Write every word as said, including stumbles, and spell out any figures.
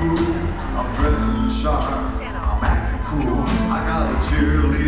fool. I'm dressing sharp, I'm acting cool. I got a cheerleader.